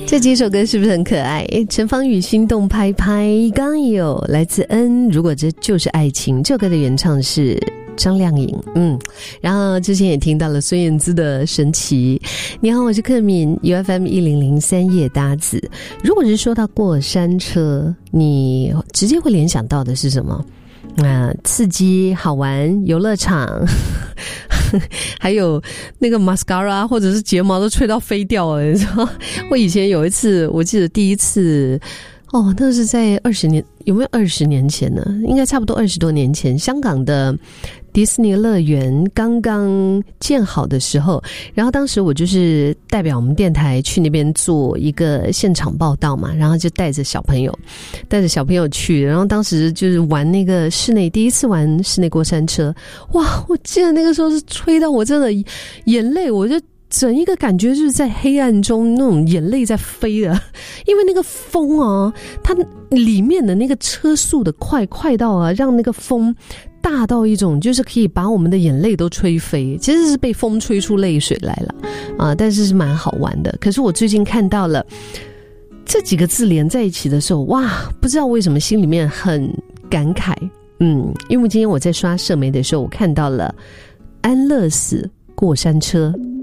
这几首歌是不是很可爱？陈芳语心动拍拍，刚刚也有来自恩，如果这就是爱情，这首歌的原唱是张靓颖。然后之前也听到了孙燕姿的神奇。你好，我是克敏 UFM 1003夜搭子。如果是说到过山车，你直接会联想到的是什么？刺激好玩游乐场还有那个 mascara 或者是睫毛都吹到飞掉了，你知道。我以前有一次，我记得第一次那是在20年，有没有20年前呢？应该差不多20多年前，香港的迪士尼乐园刚刚建好的时候，然后当时我就是代表我们电台去那边做一个现场报道嘛，然后就带着小朋友去，然后当时就是玩那个第一次玩室内过山车，哇！我记得那个时候是吹到我真的眼泪，我就整一个感觉就是在黑暗中那种眼泪在飞的，因为那个风啊，它里面的那个车速的快到啊，让那个风大到一种就是可以把我们的眼泪都吹飞，其实是被风吹出泪水来了但是是蛮好玩的。可是我最近看到了这几个字连在一起的时候，哇，不知道为什么心里面很感慨。因为今天我在刷社媒的时候，我看到了安乐死过山车